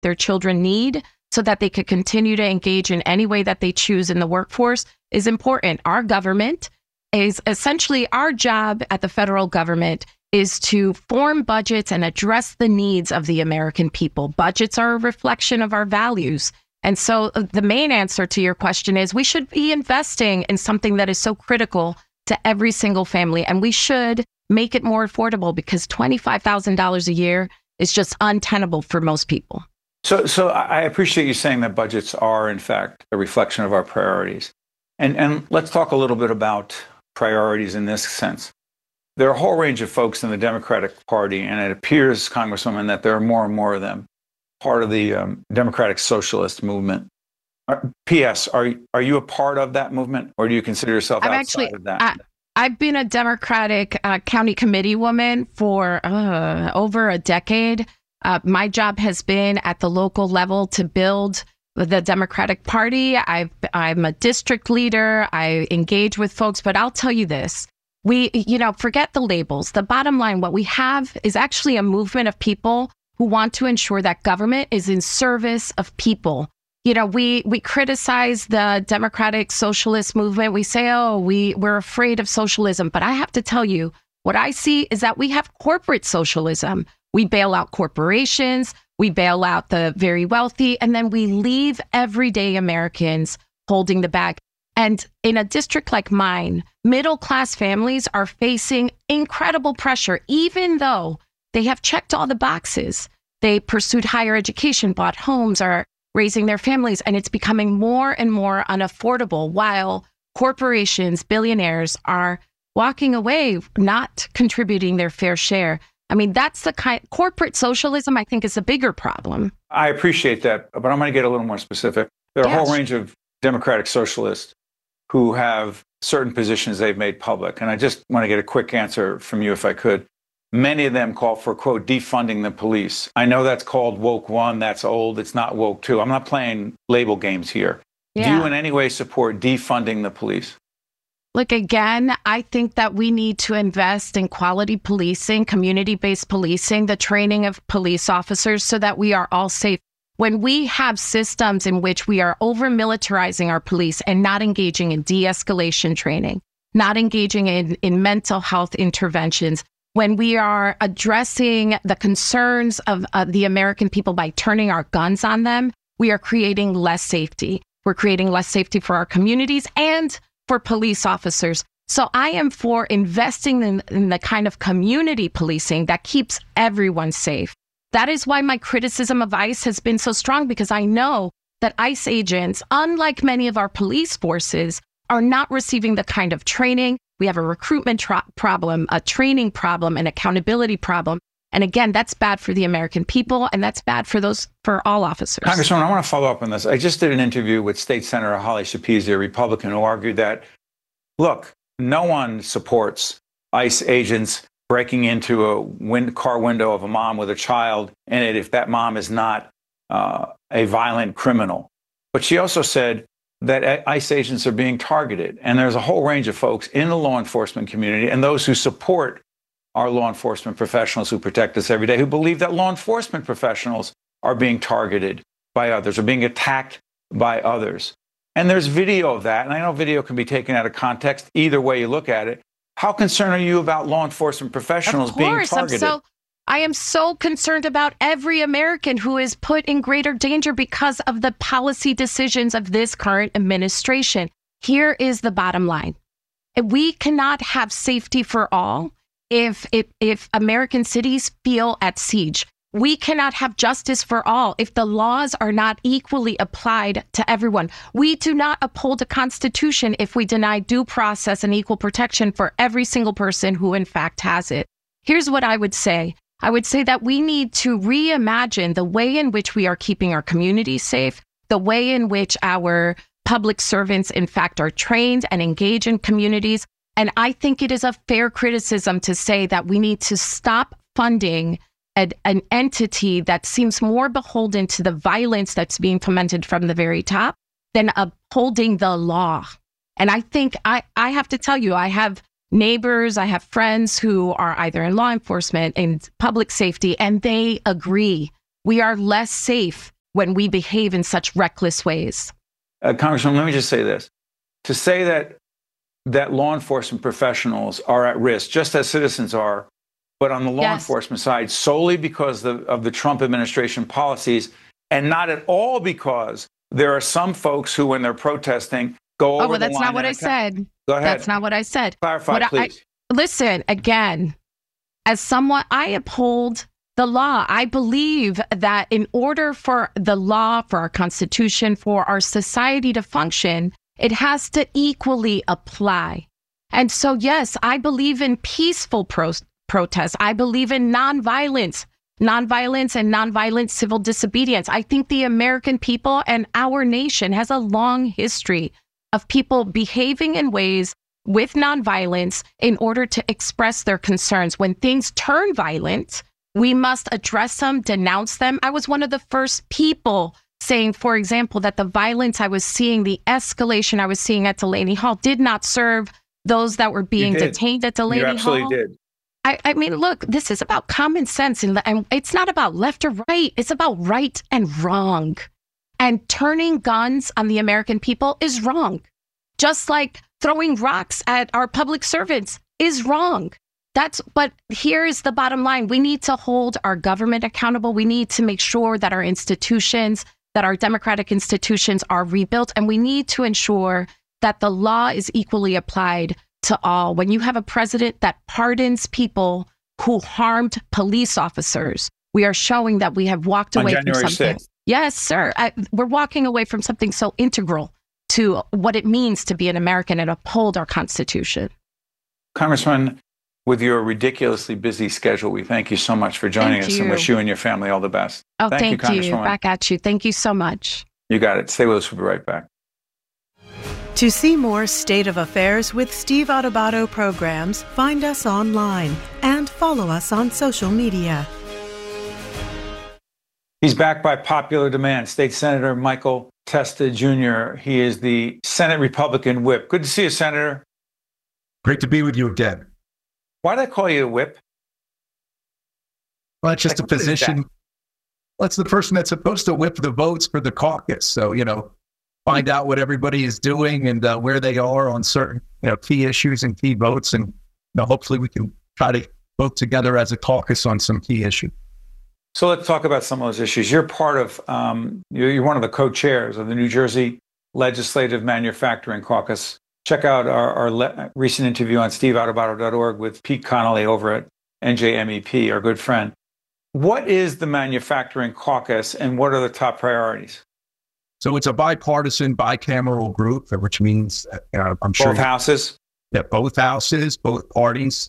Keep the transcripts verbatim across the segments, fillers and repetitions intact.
their children need so that they could continue to engage in any way that they choose in the workforce is important. Our government is essentially, our job at the federal government is to form budgets and address the needs of the American people. Budgets are a reflection of our values. And so the main answer to your question is we should be investing in something that is so critical to every single family. And we should make it more affordable, because twenty-five thousand dollars a year is just untenable for most people. So, so I appreciate you saying that budgets are, in fact, a reflection of our priorities. And, and let's talk a little bit about priorities in this sense. There are a whole range of folks in the Democratic Party, and it appears, Congresswoman, that there are more and more of them, part of the um, Democratic Socialist movement. P S. Are are you a part of that movement, or do you consider yourself I'm outside actually, of that? I, I've been a Democratic uh, county committee woman for uh, over a decade. Uh, my job has been at the local level to build the Democratic Party. I've, I'm a district leader. I engage with folks, but I'll tell you this. We, you know, forget the labels. The bottom line, what we have is actually a movement of people who want to ensure that government is in service of people. You know, we we criticize the Democratic Socialist movement. We say, oh, we, we're afraid of socialism. But I have to tell you, what I see is that we have corporate socialism. We bail out corporations, we bail out the very wealthy, and then we leave everyday Americans holding the bag. And in a district like mine, middle-class families are facing incredible pressure, even though they have checked all the boxes. They pursued higher education, bought homes, are raising their families, and it's becoming more and more unaffordable, while corporations, billionaires are walking away, not contributing their fair share. I mean, that's the kind, corporate socialism, I think, is a bigger problem. I appreciate that, but I'm going to get a little more specific. There are Yes. a whole range of Democratic Socialists who have certain positions they've made public. And I just want to get a quick answer from you, if I could. Many of them call for, quote, defunding the police. I know that's called woke one, that's old, it's not woke two. I'm not playing label games here. Yeah. Do you in any way support defunding the police? Look, again, I think that we need to invest in quality policing, community-based policing, the training of police officers so that we are all safe. When we have systems in which we are over-militarizing our police and not engaging in de-escalation training, not engaging in, in mental health interventions, when we are addressing the concerns of uh, the American people by turning our guns on them, we are creating less safety. We're creating less safety for our communities and for police officers. So I am for investing in, in the kind of community policing that keeps everyone safe. That is why my criticism of ICE has been so strong, because I know that ICE agents, unlike many of our police forces, are not receiving the kind of training. We have a recruitment tro- problem, a training problem, an accountability problem. And again, that's bad for the American people, and that's bad for those for all officers. Congresswoman, I want to follow up on this. I just did an interview with State Senator Holly Shapizi, a Republican, who argued that, look, no one supports ICE agents breaking into a wind, car window of a mom with a child in it if that mom is not uh, a violent criminal. But she also said that ICE agents are being targeted. And there's a whole range of folks in the law enforcement community and those who support our law enforcement professionals who protect us every day, who believe that law enforcement professionals are being targeted by others, are being attacked by others. And there's video of that. And I know video can be taken out of context either way you look at it. How concerned are you about law enforcement professionals being targeted? Of course, I'm so, I am so concerned about every American who is put in greater danger because of the policy decisions of this current administration. Here is the bottom line. We cannot have safety for all if, if, if American cities feel at siege. We cannot have justice for all if the laws are not equally applied to everyone. We do not uphold the Constitution if we deny due process and equal protection for every single person who in fact has it. Here's what I would say. I would say that we need to reimagine the way in which we are keeping our communities safe, the way in which our public servants, in fact, are trained and engage in communities. And I think it is a fair criticism to say that we need to stop funding an, an entity that seems more beholden to the violence that's being fomented from the very top than upholding the law. And I think I, I have to tell you, I have neighbors, I have friends who are either in law enforcement, in public safety, and they agree We are less safe when we behave in such reckless ways. Uh, Congressman, let me just say this. To say that that law enforcement professionals are at risk, just as citizens are, but on the law Yes. enforcement side, solely because of, of the Trump administration policies, and not at all because there are some folks who, when they're protesting, go over Oh, well, the that's line not what and I attack. said. Go ahead. That's not what I said. Clarify, What I- please. Listen, again, as someone, I uphold the law. I believe that in order for the law, for our Constitution, for our society to function, it has to equally apply. And so, yes, I believe in peaceful pro- protests. I believe in nonviolence, nonviolence and nonviolent civil disobedience. I think the American people and our nation has a long history of people behaving in ways with nonviolence in order to express their concerns. When things turn violent, we must address them, denounce them. I was one of the first people saying, for example, that the violence I was seeing, the escalation I was seeing at Delaney Hall did not serve those that were being did. detained at Delaney You Hall. absolutely did. I, I mean, look, this is about common sense, and, and it's not about left or right. It's about right and wrong. And turning guns on the American people is wrong. Just like throwing rocks at our public servants is wrong. That's, but here is the bottom line. We need to hold our government accountable. We need to make sure that our institutions, that our democratic institutions are rebuilt. And we need to ensure that the law is equally applied to all. When you have a president that pardons people who harmed police officers, we are showing that we have walked On away from January something. sixth. Yes, sir. I, we're walking away from something so integral to what it means to be an American and uphold our Constitution. Congressman, with your ridiculously busy schedule, we thank you so much for joining Thank us and you. wish you and your family all the best. Oh, Thank you, thank you. Congresswoman. Back at you. Thank you so much. You got it. Stay with us. We'll be right back. To see more State of Affairs with Steve Adubato programs, find us online and follow us on social media. He's back by popular demand. State Senator Michael Testa Junior He is the Senate Republican whip. Good to see you, Senator. Great to be with you again. Why did I call you a whip? Well, it's just Like, a what is position. that? Well, it's the person that's supposed to whip the votes for the caucus. So, you know, find out what everybody is doing and uh, where they are on certain, you know, key issues and key votes. And, you know, hopefully we can try to vote together as a caucus on some key issues. So let's talk about some of those issues. You're part of, um, you're, you're one of the co-chairs of the New Jersey Legislative Manufacturing Caucus. Check out our, our le- recent interview on steve adubato dot org with Pete Connolly over at N J M E P, our good friend. What is the Manufacturing Caucus and what are the top priorities? So it's a bipartisan, bicameral group, which means, uh, I'm sure Both houses? that both houses, both parties,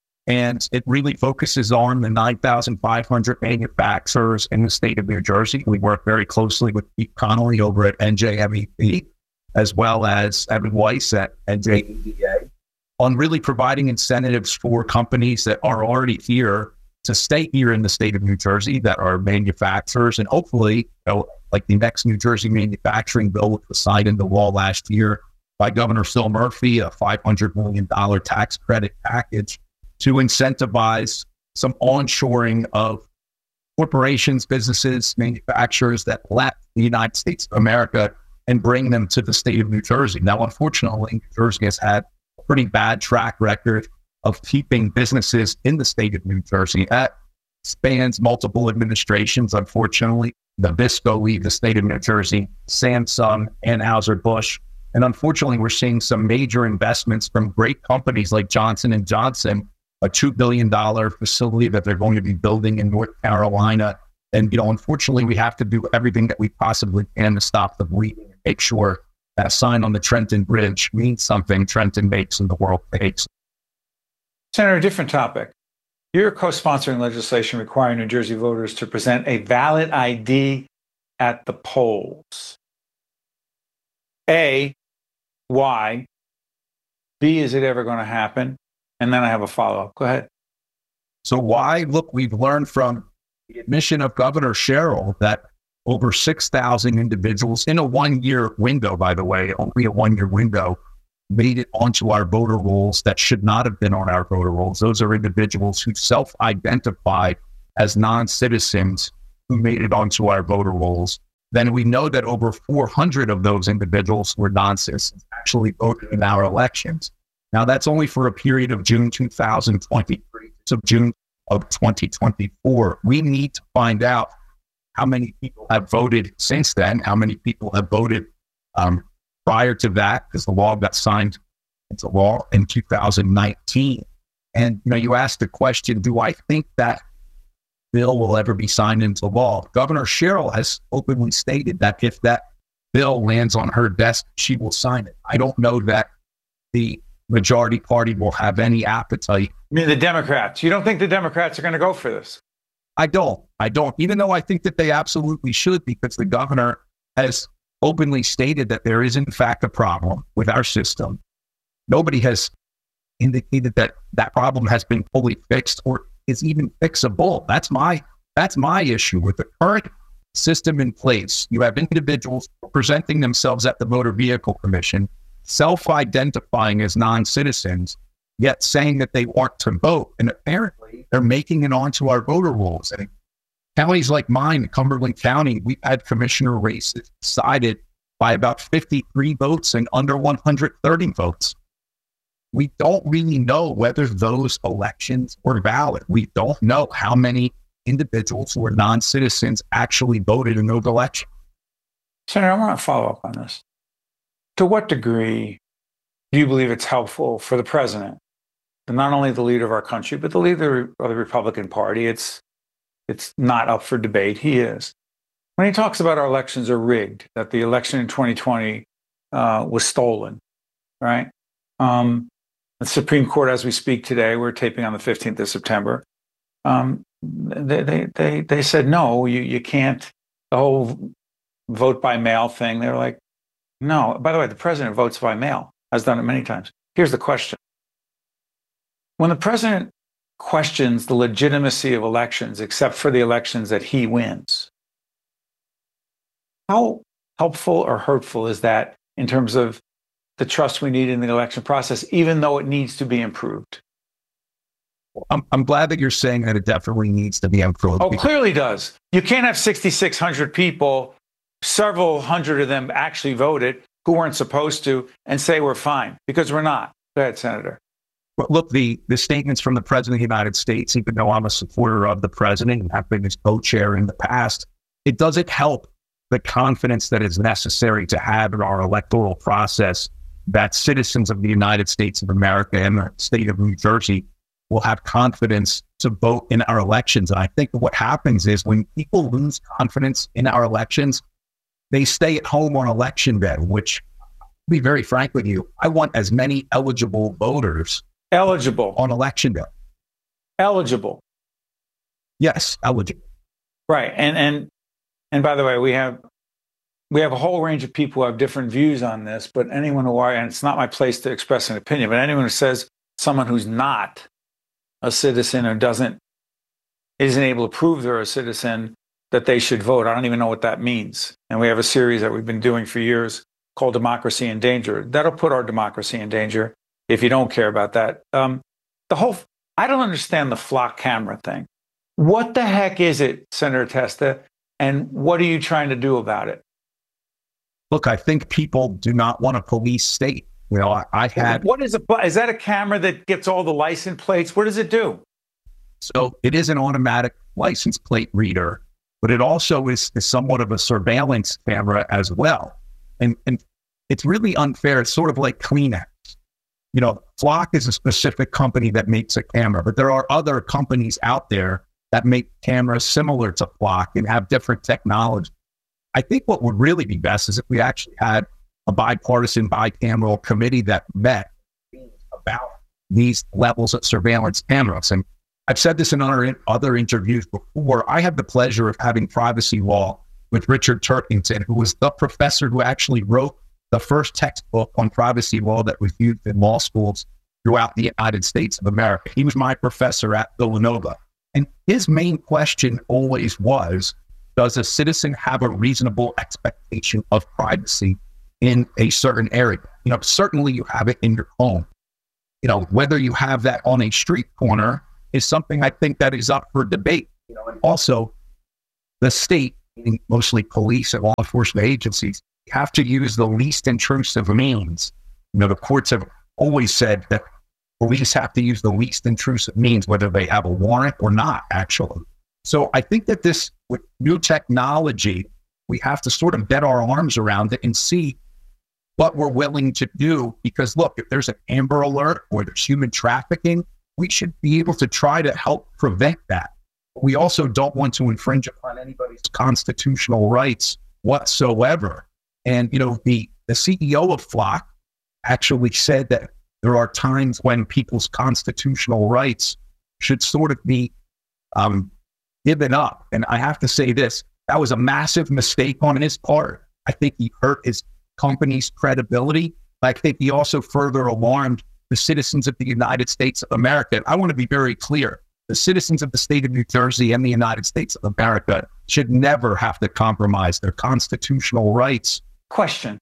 and it really focuses on the nine thousand five hundred manufacturers in the state of New Jersey. We work very closely with Pete Connolly over at N J M E P, as well as Evan Weiss at N J E D A, on really providing incentives for companies that are already here to stay here in the state of New Jersey, that are manufacturers, and hopefully, you know, like the next New Jersey manufacturing bill, which was signed into law last year by Governor Phil Murphy, a five hundred million dollars tax credit package to incentivize some onshoring of corporations, businesses, manufacturers that left the United States of America and bring them to the state of New Jersey. Now, unfortunately, New Jersey has had a pretty bad track record of keeping businesses in the state of New Jersey. That spans multiple administrations, unfortunately. Nabisco leave the state of New Jersey, Samsung, Anheuser-Busch. And unfortunately, we're seeing some major investments from great companies like Johnson and Johnson, a two billion dollars facility that they're going to be building in North Carolina. And, you know, unfortunately, we have to do everything that we possibly can to stop the bleeding and make sure that sign on the Trenton Bridge means something. Trenton makes and the world takes. Senator, a different topic. You're co-sponsoring legislation requiring New Jersey voters to present a valid I D at the polls. A, why? B, is it ever going to happen? And then I have a follow-up. Go ahead. So why? Look, we've learned from the admission of Governor Sherrill that over six thousand individuals in a one-year window, by the way, only a one-year window, made it onto our voter rolls that should not have been on our voter rolls. Those are individuals who self-identified as non-citizens who made it onto our voter rolls, then we know that over four hundred of those individuals were non-citizens, actually voted in our elections. Now, that's only for a period of June two thousand twenty-three to June of twenty twenty-four. We need to find out how many people have voted since then, how many people have voted um, prior to that, because the law got signed into law in two thousand nineteen. And, you know, you asked the question, do I think that bill will ever be signed into law? Governor Sherrill has openly stated that if that bill lands on her desk, she will sign it. I don't know that the majority party will have any appetite. I mean, the Democrats. You don't think the Democrats are going to go for this? I don't. I don't. Even though I think that they absolutely should, because the governor has openly stated that there is, in fact, a problem with our system. Nobody has indicated that that problem has been fully fixed or is even fixable. That's my that's my issue with the current system in place. You have individuals presenting themselves at the Motor Vehicle Commission, self-identifying as non-citizens, yet saying that they want to vote. And apparently they're making it onto our voter rolls. And counties like mine, Cumberland County, we've had commissioner races decided by about fifty-three votes and under one hundred thirty votes. We don't really know whether those elections were valid. We don't know how many individuals who are non-citizens actually voted in those elections. Senator, I want to follow up on this. To what degree do you believe it's helpful for the president, and not only the leader of our country, but the leader of the Republican Party? It's it's not up for debate. He is. When he talks about our elections are rigged, that the election in twenty twenty uh, was stolen, right? Um, the Supreme Court, as we speak today, we're taping on the fifteenth of September. Um, they, they they they said no, you you can't. The whole vote by mail thing. They're like, no. By the way, the president votes by mail, has done it many times. Here's the question: when the president questions the legitimacy of elections, except for the elections that he wins, how helpful or hurtful is that in terms of the trust we need in the election process, even though it needs to be improved? I'm, I'm glad that you're saying that it definitely needs to be improved. Oh, clearly does. You can't have sixty-six hundred people, several hundred of them actually voted who weren't supposed to, and say we're fine, because we're not. Go ahead, Senator. Well, look, the, the statements from the President of the United States, even though I'm a supporter of the President and have been his co-chair in the past, it doesn't help the confidence that is necessary to have in our electoral process that citizens of the United States of America and the state of New Jersey will have confidence to vote in our elections. And I think what happens is when people lose confidence in our elections, they stay at home on election day, which, to be very frank with you, I want as many eligible voters eligible on election day. Eligible. Yes, eligible. Right. And and and by the way, we have we have a whole range of people who have different views on this, but anyone who are, and it's not my place to express an opinion, but anyone who says someone who's not a citizen or doesn't isn't able to prove they're a citizen that they should vote, I don't even know what that means. And we have a series that we've been doing for years called Democracy in Danger. That'll put our democracy in danger if you don't care about that. Um, the whole, I don't understand the flock camera thing. What the heck is it, Senator Testa, and what are you trying to do about it? Look, I think people do not want a police state. You know, I, I had... What is a, is that a camera that gets all the license plates? What does it do? So it is an automatic license plate reader, but it also is, is somewhat of a surveillance camera as well. And, and it's really unfair. It's sort of like Kleenex. You know, Flock is a specific company that makes a camera, but there are other companies out there that make cameras similar to Flock and have different technology. I think what would really be best is if we actually had a bipartisan, bicameral committee that met about these levels of surveillance cameras. And I've said this in other, other interviews before. I have the pleasure of having privacy law with Richard Turkington, who was the professor who actually wrote the first textbook on privacy law that was used in law schools throughout the United States of America. He was my professor at Villanova. And his main question always was, does a citizen have a reasonable expectation of privacy in a certain area? You know, certainly you have it in your home. You know, whether you have that on a street corner is something I think that is up for debate. You know, and also the state, mostly police and law enforcement agencies, have to use the least intrusive means. You know, the courts have always said that police have to use the least intrusive means, whether they have a warrant or not, actually. So I think that this, with new technology, we have to sort of bet our arms around it and see what we're willing to do. Because look, if there's an Amber Alert or there's human trafficking, we should be able to try to help prevent that. We also don't want to infringe upon anybody's constitutional rights whatsoever. And, you know, the, the C E O of Flock actually said that there are times when people's constitutional rights should sort of be um, given up. And I have to say this, that was a massive mistake on his part. I think he hurt his company's credibility. I think he also further alarmed the citizens of the United States of America. I want to be very clear. The citizens of the state of New Jersey and the United States of America should never have to compromise their constitutional rights. Question.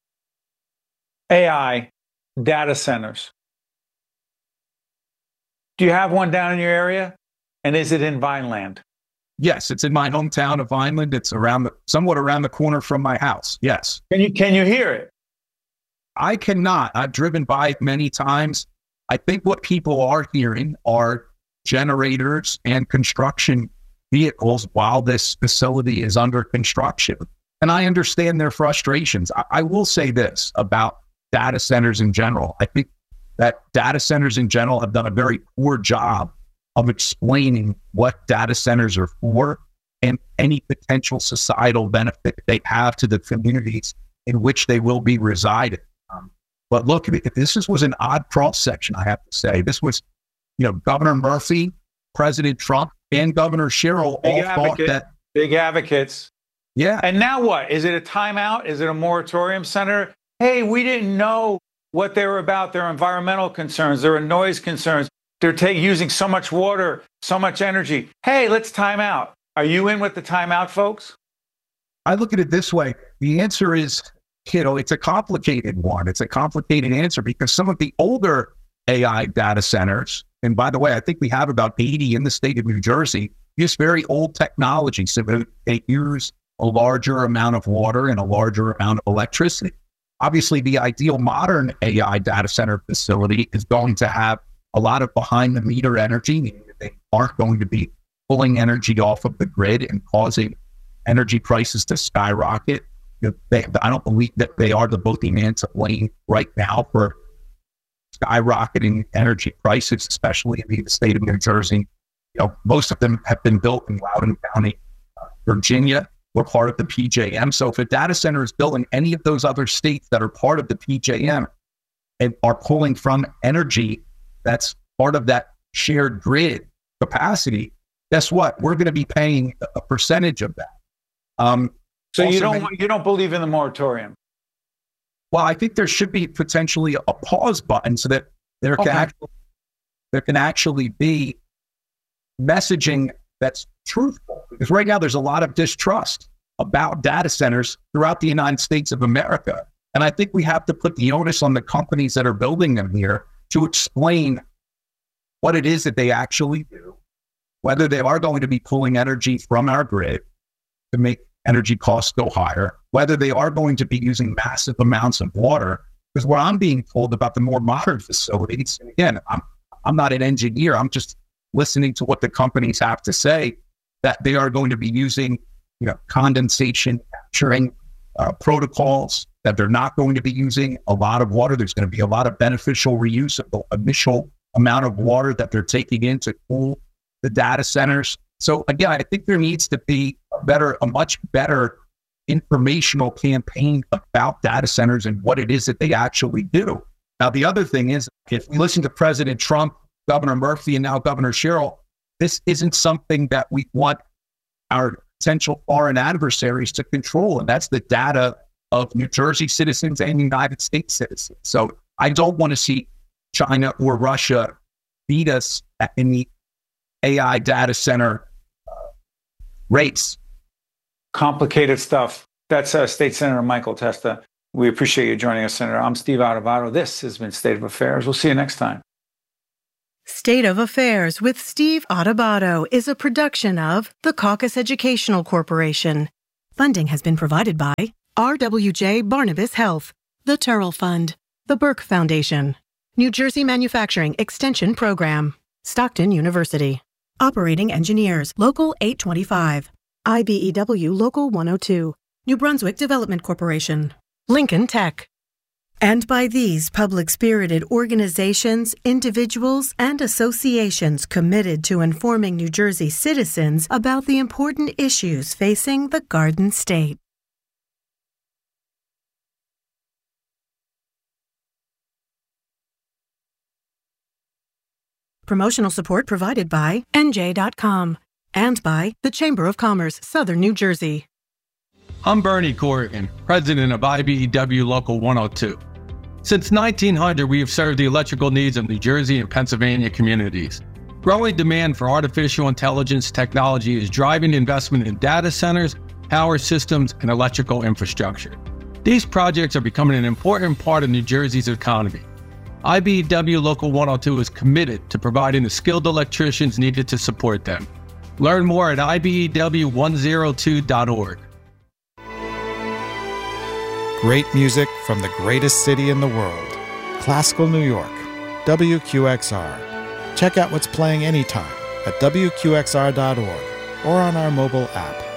A I, data centers. Do you have one down in your area? And is it in Vineland? Yes, it's in my hometown of Vineland. It's around the, somewhat around the corner from my house. Yes. Can you, can you hear it? I cannot. I've driven by it many times. I think what people are hearing are generators and construction vehicles while this facility is under construction. And I understand their frustrations. I, I will say this about data centers in general. I think that data centers in general have done a very poor job of explaining what data centers are for and any potential societal benefit they have to the communities in which they will be residing. Um, but look, this is, was an odd cross section, I have to say. This was, you know, Governor Murphy, President Trump, and Governor Sherrill all thought that. Big advocates. Yeah. And now what? Is it a timeout? Is it a moratorium, Senator? Hey, we didn't know what they were about. Their environmental concerns, their noise concerns. They're taking using so much water, so much energy. Hey, let's time out. Are you in with the timeout, folks? I look at it this way. The answer is, you know, it's a complicated one. It's a complicated answer because some of the older A I data centers, and by the way, I think we have about eighty in the state of New Jersey, use very old technology. So they use a larger amount of water and a larger amount of electricity. Obviously, the ideal modern A I data center facility is going to have a lot of behind the meter energy, meaning that they aren't going to be pulling energy off of the grid and causing energy prices to skyrocket. You know, they, I don't believe that they are the boogeyman to blame right now for skyrocketing energy prices, especially in the state of New Jersey. You know, most of them have been built in Loudoun County, uh, Virginia. We're part of the P J M. So if a data center is built in any of those other states that are part of the P J M and are pulling from energy that's part of that shared grid capacity, guess what? We're going to be paying a percentage of that. Um, so you don't may- you don't believe in the moratorium? Well, I think there should be potentially a pause button so that there okay. can actually, there can actually be messaging that's truthful. Because right now there's a lot of distrust about data centers throughout the United States of America. And I think we have to put the onus on the companies that are building them here to explain what it is that they actually do, whether they are going to be pulling energy from our grid to make energy costs go higher, whether they are going to be using massive amounts of water. Because what I'm being told about the more modern facilities, and again, I'm, I'm not an engineer, I'm just listening to what the companies have to say, that they are going to be using, you know, condensation capturing uh, protocols, that they're not going to be using a lot of water. There's going to be a lot of beneficial reuse of the initial amount of water that they're taking in to cool the data centers. So again, I think there needs to be a better, a much better informational campaign about data centers and what it is that they actually do. Now, the other thing is, if we listen to President Trump, Governor Murphy, and now Governor Sherrill, this isn't something that we want our potential foreign adversaries to control, and that's the data of New Jersey citizens and United States citizens. So I don't want to see China or Russia beat us in the A I data center uh, race. Complicated stuff. That's uh, State Senator Michael Testa. We appreciate you joining us, Senator. I'm Steve Adubato. This has been State of Affairs. We'll see you next time. State of Affairs with Steve Adubato is a production of the Caucus Educational Corporation. Funding has been provided by R W J Barnabas Health, the Turrell Fund, the Burke Foundation, New Jersey Manufacturing Extension Program, Stockton University. Operating Engineers, Local eight twenty-five, I B E W Local one oh two, New Brunswick Development Corporation, Lincoln Tech. And by these public-spirited organizations, individuals, and associations committed to informing New Jersey citizens about the important issues facing the Garden State. Promotional support provided by N J dot com and by the Chamber of Commerce, Southern New Jersey. I'm Bernie Corrigan, president of I B E W Local one oh two. Since nineteen hundred, we have served the electrical needs of New Jersey and Pennsylvania communities. Growing demand for artificial intelligence technology is driving investment in data centers, power systems, and electrical infrastructure. These projects are becoming an important part of New Jersey's economy. I B E W Local one oh two is committed to providing the skilled electricians needed to support them. Learn more at I B E W one oh two dot org. Great music from the greatest city in the world, Classical New York, W Q X R. Check out what's playing anytime at W Q X R dot org or on our mobile app.